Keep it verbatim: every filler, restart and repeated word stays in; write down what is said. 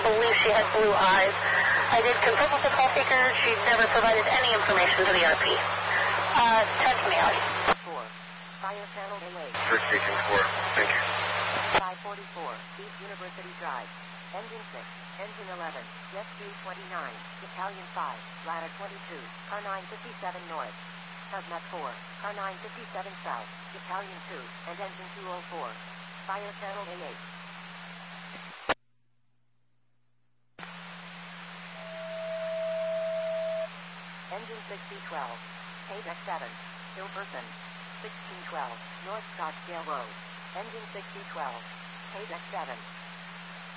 believe she had blue eyes. I did confirm with the call taker. She never provided any information to the R P. Uh, touch me out. four. Fire channel A eight. First Station four. Thank you. five forty-four. East University Drive. Engine six. Engine eleven. Jet two twenty-nine. Battalion five. Ladder twenty-two. Car nine fifty-seven North. Subnet four. Car nine fifty-seven South. Battalion two. And Engine two oh four. Fire channel A eight. Engine sixty twelve. Page X seven. Hilverson. sixteen twelve. North Scottsdale Road. Engine sixty twelve. Page X seven.